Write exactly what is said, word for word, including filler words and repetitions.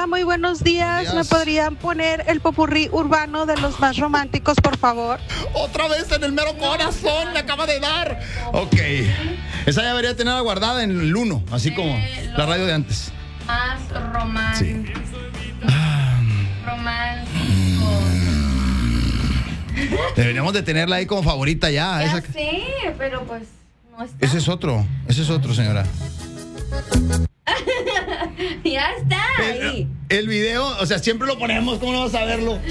Hola, muy buenos días. días. ¿Me podrían poner el popurrí urbano de los más románticos, por favor? Otra vez en el mero corazón me acaba de dar. Ok. Esa ya debería tenerla guardada en el uno, así como la radio de antes. Más román... Sí. romántico. Deberíamos de tenerla ahí como favorita ya. Ya Esa... sé, pero pues no está. Ese es otro, ese es otro, señora. Ya está ahí. El, el video, o sea, siempre lo ponemos, ¿cómo no vas a verlo?